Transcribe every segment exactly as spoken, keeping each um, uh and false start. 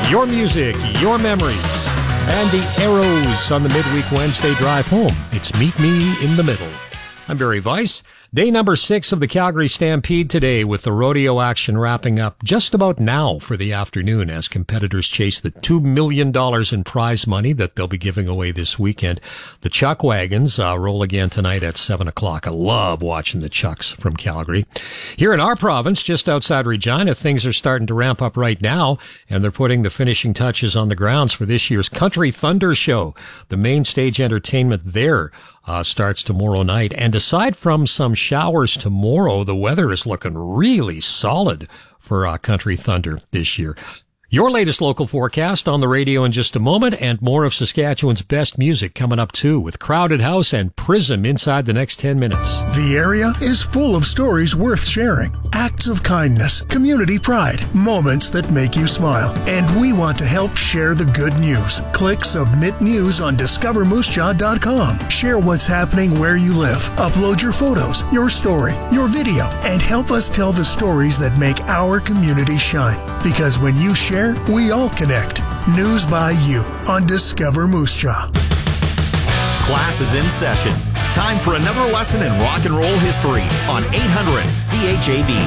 your music, your memories, and the arrows on the midweek Wednesday drive home. It's Meet Me in the Middle. I'm Barry Weiss. Day number six of the Calgary Stampede today, with the rodeo action wrapping up just about now for the afternoon as competitors chase the two million dollars in prize money that they'll be giving away this weekend. The Chuck Wagons uh, roll again tonight at seven o'clock. I love watching the Chucks from Calgary. Here in our province, just outside Regina, things are starting to ramp up right now, and they're putting the finishing touches on the grounds for this year's Country Thunder Show. The main stage entertainment there Uh, starts tomorrow night. And aside from some showers tomorrow, the weather is looking really solid for uh, Country Thunder this year. Your latest local forecast on the radio in just a moment, and more of Saskatchewan's best music coming up too, with Crowded House and Prism inside the next ten minutes. The area is full of stories worth sharing, acts of kindness, community pride, moments that make you smile. And we want to help share the good news. Click Submit News on discover moose jaw dot com. Share what's happening where you live. Upload your photos, your story, your video, and help us tell the stories that make our community shine. Because when you share, we all connect. News by you on Discover Moose Jaw. Class is in session. Time for another lesson in rock and roll history on eight hundred C H A B.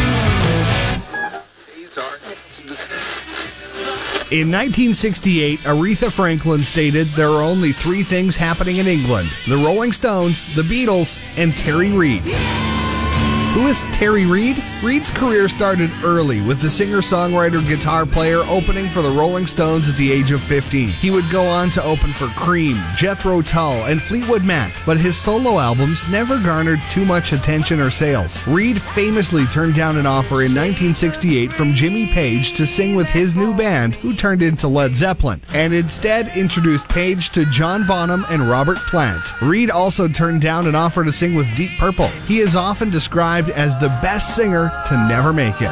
In nineteen sixty-eight, Aretha Franklin stated there are only three things happening in England: the Rolling Stones, the Beatles, and Terry Reid. Who is Terry Reid? Reid's career started early, with the singer-songwriter guitar player opening for the Rolling Stones at the age of fifteen. He would go on to open for Cream, Jethro Tull, and Fleetwood Mac, but his solo albums never garnered too much attention or sales. Reid famously turned down an offer in nineteen sixty-eight from Jimmy Page to sing with his new band, who turned into Led Zeppelin, and instead introduced Page to John Bonham and Robert Plant. Reid also turned down an offer to sing with Deep Purple. He is often described as the best singer to never make it.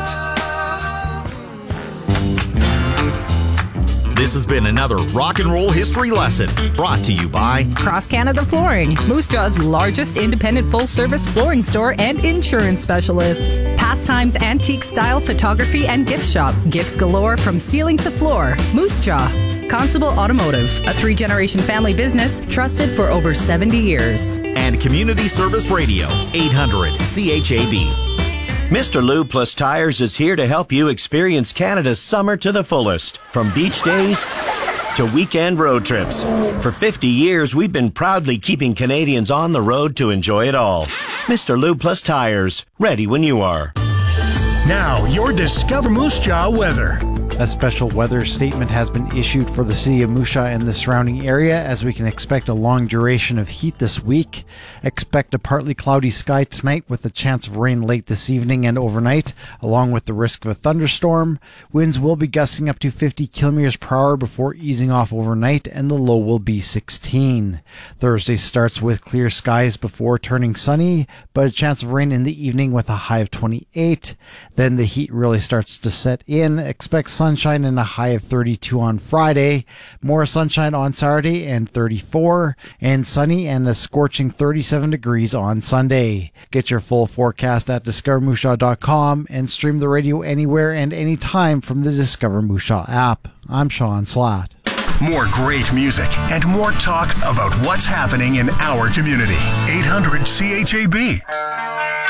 This has been another rock and roll history lesson brought to you by Cross Canada Flooring, Moose Jaw's largest independent full-service flooring store and insurance specialist. Pastimes Antique Style Photography and Gift Shop. Gifts galore from ceiling to floor. Moose Jaw. Constable Automotive, a three-generation family business trusted for over seventy years. And Community Service Radio, eight hundred C H A B. Mister Lube Plus Tires is here to help you experience Canada's summer to the fullest. From beach days to weekend road trips. For fifty years, we've been proudly keeping Canadians on the road to enjoy it all. Mister Lube Plus Tires, ready when you are. Now, your Discover Moose Jaw weather. A special weather statement has been issued for the city of Moose Jaw and the surrounding area, as we can expect a long duration of heat this week. Expect a partly cloudy sky tonight with a chance of rain late this evening and overnight, along with the risk of a thunderstorm. Winds will be gusting up to fifty kilometers per hour before easing off overnight, and the low will be sixteen. Thursday starts with clear skies before turning sunny, but a chance of rain in the evening with a high of twenty-eight. Then the heat really starts to set in. Expect sunshine and a high of thirty-two on Friday. More sunshine on Saturday and thirty-four. And sunny and a scorching thirty-seven degrees on Sunday. Get your full forecast at discover moose jaw dot com and stream the radio anywhere and anytime from the Discover Moose Jaw app. I'm Sean Slatt. More great music and more talk about what's happening in our community. eight hundred C H A B.